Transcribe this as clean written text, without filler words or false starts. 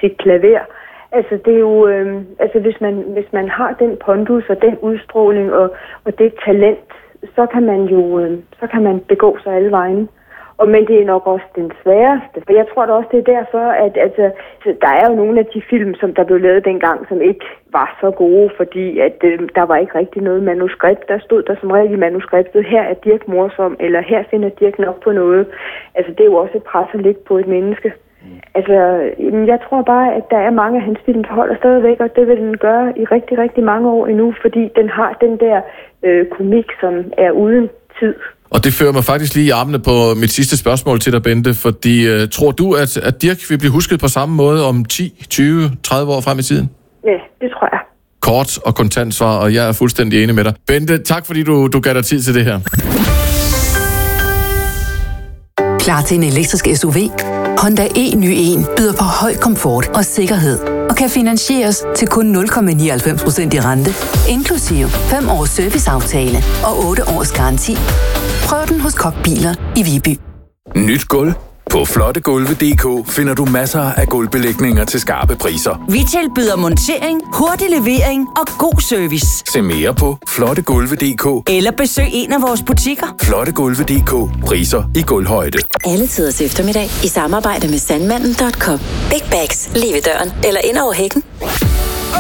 sit klaver. Altså det er jo, hvis man har den pondus og den udstråling og det talent, så kan man begå sig alle vejen. Men det er nok også den sværeste, for jeg tror da også, det er derfor, at der er jo nogle af de film, som der blev lavet dengang, som ikke var så gode, fordi at der var ikke rigtig noget manuskript. Der stod der som regel i manuskriptet, her er Dirch morsom, eller her finder Dirch nok på noget. Altså det er jo også et pres at ligge på et menneske. Altså, jeg tror bare, at der er mange af hans film, der holder stadigvæk, og det vil den gøre i rigtig, rigtig mange år endnu, fordi den har den der komik, som er uden tid. Og det fører mig faktisk lige i armene på mit sidste spørgsmål til dig, Bente, fordi tror du, at Dirch vil blive husket på samme måde om 10, 20, 30 år frem i tiden? Ja, det tror jeg. Kort og kontant svar, og jeg er fuldstændig enig med dig. Bente, tak fordi du gav dig tid til det her. Klar til en elektrisk SUV? Honda e-ny1 byder på høj komfort og sikkerhed og kan finansieres til kun 0,99% i rente, inklusive 5 års serviceaftale og 8 års garanti. Prøv den hos Kokbiler i Viby. Nyt gulv. På flottegulve.dk finder du masser af gulvbelægninger til skarpe priser. Vi tilbyder montering, hurtig levering og god service. Se mere på flottegulve.dk eller besøg en af vores butikker. Flottegulve.dk. Priser i gulvhøjde. Alle tiders eftermiddag i samarbejde med Sandmanden.com. Big bags lige ved døren eller ind over hækken.